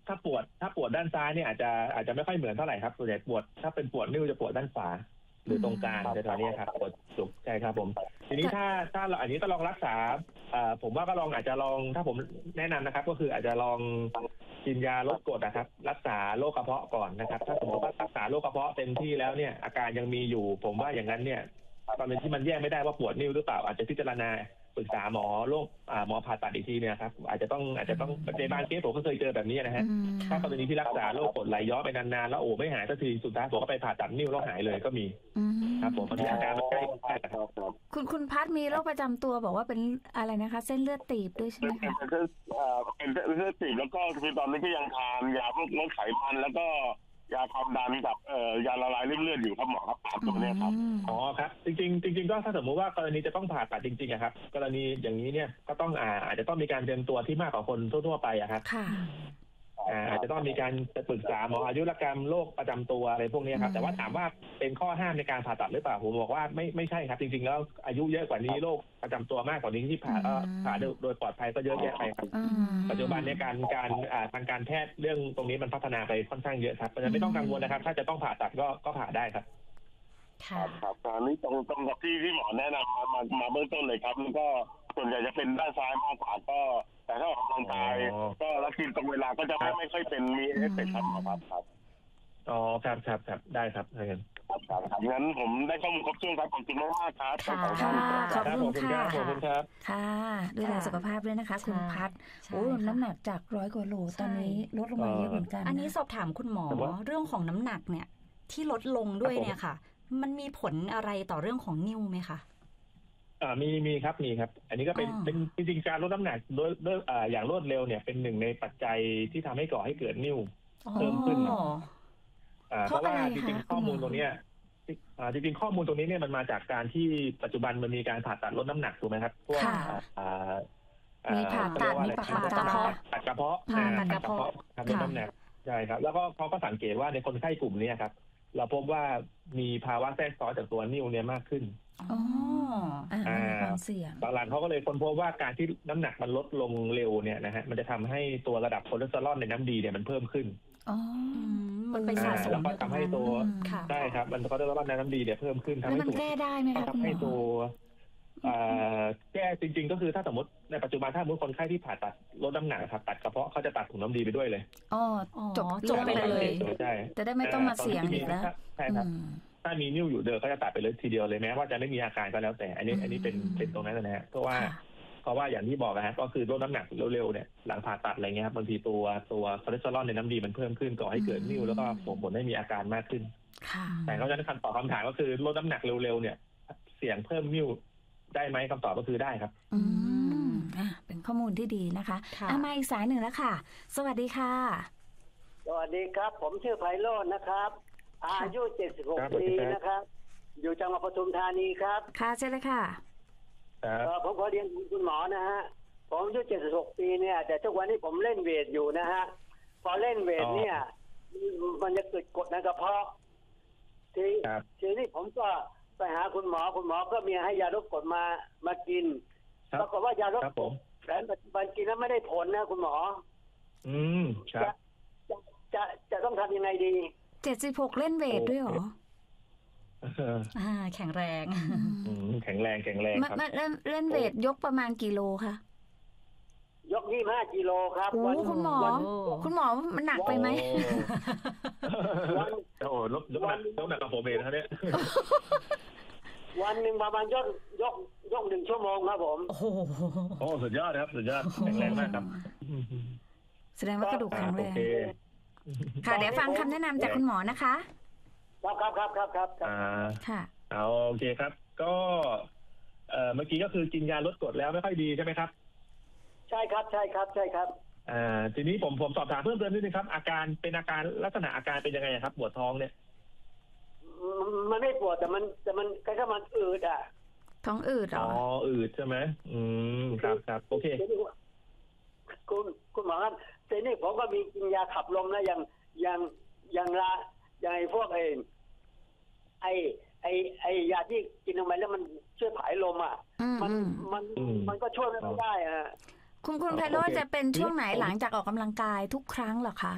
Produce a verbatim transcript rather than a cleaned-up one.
ถ้าปวดถ้าปวดด้านซ้ายเนี่ยอาจจะอาจจะไม่ค่อยเหมือนเท่าไหร่ครับส่วนใหญ่ปวดถ้าเป็นปวดนิ้วจะปวดด้านขวาหรือตรงกลางในตอนนี้ครับปวดจุกใช่ครับผมทีนี้ถ้าถ้าเราอันนี้ต้องลองรักษาอ่าผมว่าก็ลองอาจจะลองถ้าผมแนะนำนะครับก็คืออาจจะลองกินยาลดกรดนะครับรักษาโรคกระเพาะก่อนนะครับถ้าสมมติว่ารักษาโรคกระเพาะเต็มที่แล้วเนี่ยอาการยังมีอยู่ผมว่าอย่างนั้นเนี่ยตอนนี้ที่มันแยกไม่ได้ว่าปวดนิ้วหรือเปล่าอาจจะพิจารณาปรึกษาหมอโรคอ่าหมอผ่าตัดอีกทีเนี่ยครับอาจจะต้องอาจจะต้องในบางเคสผมก็เคยเจอแบบนี้นะฮะถ้ากรณีที่รักษาโรคกรดไหลย้อนไปนานๆแล้วโอ้ไม่หายสักทีสุดท้ายผมก็ไปผ่าตัดนิ้วแล้วหายเลยก็มีครับผมมันอาการมันใกล้ใกล้กันครับคุณคุณพัดมีโรคประจำตัวบอกว่าเป็นอะไรนะคะเส้นเลือดตีบด้วยใช่ไหมคะเป็นเป็นเส้นเลือดตีบแล้วก็คือตอนนี้ก็ยังทานยาพวกลดไขมันแล้วก็ยาความดันกับเอ่อยาละลายริ่มเลือดอยู่ครับหมอครับตัวนี้ครับอ๋อครับจริงๆจริงๆก็ถ้าสมมติว่ากรณีจะต้องผ่าตัดจริงๆอะครับกรณีอย่างนี้เนี่ยก็ต้องอ่าอาจจะต้องมีการเตรียมตัวที่มากกว่าคนทั่วๆไปอะครับค่ะอ่าอาจจะต้องมีการปรึกษาหมออายุรกรรมโรคประจำตัวอะไรพวกนี้ครับแต่ว่าถามว่าเป็นข้อห้ามในการผ่าตัดหรือเปล่าผมบอกว่าไม่ไม่ใช่ครับจริงๆแล้วอายุเยอะกว่านี้โรคประจำตัวมากกว่านี้ที่ผ่าก็ผ่าโดยปลอดภัยก็เยอะแยะไปครับปัจจุบันในการการอ่าทางการแพทย์เรื่องตรงนี้มันพัฒนาไปค่อนข้างเยอะครับเพราะฉะนั้นไม่ต้องกังวลนะครับถ้าจะต้องผ่าตัดก็ก็ผ่าได้ครับค่ะครับอันนี้ตรงตรงกับที่ที่หมอแนะนำมามามาเบื้องต้นเลยครับแล้วก็ส่วนใหญ่จะเป็นด้านซ้ายมากกว่าก็แต่ถ้าออกกำลังกายก็แล้วกินตรงเวลาก็จะไม่ไม่ค่อยเป็นมีเอฟเฟกต์ครับครับครับอ๋อครับครับครับได้ครับเงินครับครับงั้นผมได้ข้อมูลครบถ้วนครับขอบคุณมากมากครับค่ะขอบคุณค่ะขอบคุณครับค่ะดูแลสุขภาพด้วยนะคะคุณพัดโอ้น้ำหนักจากร้อยกว่าโลตอนนี้ลดลงมาเยอะเหมือนกันอันนี้สอบถามคุณหมอเรื่องของน้ำหนักเนี่ยที่ลดลงด้วยเนี่ยค่ะมันมีผลอะไรต่อเรื่องของนิ้วไหมคะอ่ามีมีครับมีครับอันนี้ก็เป็นเป็นจริงๆการลดน้ำหนักโดยด้วยอ่าอย่างรวดเร็วเนี่ยเป็นหนึ่งในปัจจัยที่ทำให้ก่อให้เกิดนิ่วเพิ่มขึ้นอ่าเพราะว่าจริงๆข้อมูลตรงนี้อ่าจริงๆข้อมูลตรงนี้เนี่ยมันมาจากการที่ปัจจุบันมันมีการผ่าตัดลดน้ำหนักถูกไหมครับพวกอ่ามีผ่าตัดมีผ่าตัดกระเพาะตัดกระเพาะผ่าตัดกระเพาะทำลดน้ำหนักใช่ครับแล้วก็เขาก็สังเกตว่าในคนไข้กลุ่มนี้ครับเราพบว่ามีภาวะแทรกซ้อนจากตัวนิ่วเนี่ยมากขึ้นอ๋ออ่าความเสี่ยงบางหลังเขาก็เลยค้นพบว่าการที่น้ำหนักมันลดลงเร็วเนี่ยนะฮะมันจะทำให้ตัวระดับคอเลสเตอรอลในน้ำดีเนี่ยมันเพิ่มขึ้นอ๋อมันไปสะสมแล้วก็ทำให้ตัวใช่ครับมันคอเลสเตอรอลในน้ำดีเนี่ยเพิ่มขึ้นทำให้ตัวแก้ได้ไหมคะทำให้ตัวแก้จริงๆก็คือถ้าสมมติในปัจจุบันถ้าสมมติคนไข้ที่ผ่าตัดลดน้ำหนักครับตัดกระเพาะเขาจะตัดถุงน้ำดีไปด้วยเลยอ๋อจบจบไปเลยจะได้ไม่ต้องมาเสี่ยงอีกแล้วใช่ครับถ้ามีนิ่วอยู่เดิมเขาจะตัดไปเลยทีเดียวเลยแม้ว่าจะไม่มีอาการก็แล้วแต่อันนี้อันนี้เป็นเป็นตรงนั้นนะฮะเพราะว่าเพราะว่าอย่างที่บอกนะฮะก็คือลดน้ำหนักเร็วๆเนี่ยหลังผ่าตัดอะไรเงี้ยครับบางทีตัวตัวคอเลสเตอรอลในน้ำดีมันเพิ่มขึ้นก่อให้เกิดนิ่วแล้วก็ส่งผลให้มีอาการมากขึ้นแต่เพราะฉะนั้นคำตอบคำถามก็คือลดน้ำหนักเร็วๆเนี่ยเสี่ยงเพิ่มนิ่วได้ไหมคำตอบก็คือได้ครับอืมอ่าเป็นข้อมูลที่ดีนะคะเอามาอีกสายหนึ่งแล้วค่ะสวัสดีค่ะสวัสดีครับผมชื่อไพโรจน์นะครับอายุเจ็ดสิบหกปีนะครับอยู่จังหวัดปทุมธานีครับค่ะใช่เลยค่ะเออผมขอเรียนคุณหมอนะฮะผมอายุเจ็ดสิบหกปีเนี่ยแต่ทุกวันนี้ผมเล่นเวทอยู่นะฮะพอเล่นเวทเนี่ยมันจะเกิดกรดในกระเพาะทีทีนี้ผมก็ไปหาคุณหมอคุณหมอก็มีให้ยาลดกรดมามากินปรากฏว่ายาลดกรดแต่ปัจจุบันกินแล้วไม่ได้ผลนะคุณหมออืมครับจะจะจะต้องทำยังไงดีเจ็ดสิบหกเล่นเวทด้วยเหรออ่าแข็งแรงแข็งแรงแข็งแรงครับเล่นเล่นเวทยกประมาณกี่โลคะยกยี่สิบห้ากิโลครับโอ้คุณหมอคุณหมอมันหนักไปไหมโอ้ลดลดหนักลดหนักกับผมเองครับเนี่ยวันหนึ่งประมาณยกยกยกหนึ่งชั่วโมงครับผมโอ้โหโอ้สุดยอดครับสุดยอดแข็งแรงมากครับแสดงว่ากระดูกแข็งแรงค่ะเดี๋ยวฟังคำแนะนำจากคุณหมอนะคะครับครับครับครับครับอ่าค่ะเอาโอเคครับก็เอ่อเมื่อกี้ก็คือกินยาลดกรดแล้วไม่ค่อยดีใช่ไหมครับใช่ครับใช่ครับใช่ครับอ่าทีนี้ผมผมสอบถามเพิ่มเติมนิดนึงครับอาการเป็นอาการลักษณะอาการเป็นยังไงครับปวดท้องเนี่ยมันไม่ปวดแต่มันแต่มันแค่มันอืดอ่ะท้องอืดอ๋ออืดใช่ไหมอืมครับครับโอเคคุณคุณหมอครับทีนี้ผมก็มีกินยาขับลมนะอย่างอย่างอย่างละอย่างไอ้พวกเองไอ้ไอ้ไอ้ยาที่กินลงไปแล้วมันช่วยผายลมอ่ะมันมันมันก็ช่วยไม่ได้อ่ะคุณคุณไพโรจน์จะเป็นช่วงไหนหลังจากออกกำลังกายทุกครั้งเหรอคะ